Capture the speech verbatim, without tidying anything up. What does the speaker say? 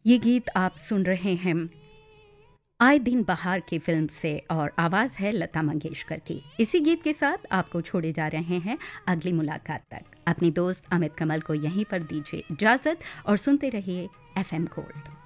ये गीत आप सुन रहे हैं आए दिन बहार की फिल्म से और आवाज़ है लता मंगेशकर की। इसी गीत के साथ आपको छोड़े जा रहे हैं अगली मुलाकात तक। अपनी दोस्त अमित कमल को यहीं पर दीजिए इजाज़त और सुनते रहिए एफ एम गोल्ड।